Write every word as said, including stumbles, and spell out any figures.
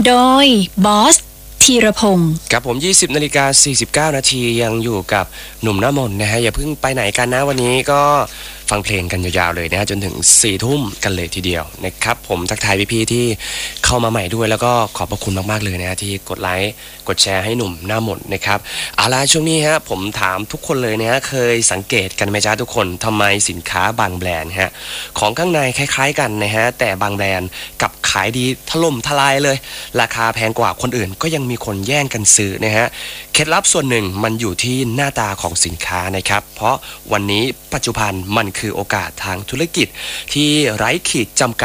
โดยบอสธีรพงศ์ครับผมยี่สิบนาฬิกาสี่สิบเก้านาทียังอยู่กับหนุ่มหน้ามนนะฮะอย่าเพิ่งไปไหนกันนะวันนี้ก็ฟังเพลงกันยาวๆเลยนะฮะจนถึงสี่ทุ่มกันเลยทีเดียวนะครับผมทักทายพี่ๆที่เข้ามาใหม่ด้วยแล้วก็ขอบพระคุณมากๆเลยนะฮะที่กดไลค์กดแชร์ให้หนุ่มหน้ามนนะครับเอาล่ะช่วงนี้ฮะผมถามทุกคนเลยนะฮะเคยสังเกตกันไหมจ๊ะทุกคนทำไมสินค้าบางแบรนด์ฮะของข้างในคล้ายๆกันนะฮะแต่บางแบรนด์กับขายดีถล่มทลายเลยราคาแพงกว่าคนอื่นก็ยังมีคนแย่งกันซื้อนะฮะเคล็ดลับส่วนหนึ่งมันอยู่ที่หน้าตาของสินค้านะครับเพราะวันนี้ปัจจุบันมันคือโอกาสทางธุรกิจที่ไร้ขีดจำกัด